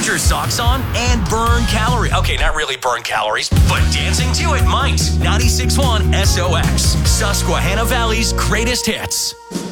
put your socks on and burn calories. Okay, not really burn calories, but dancing to it might. 96.1 SOX, Susquehanna Valley's greatest hits.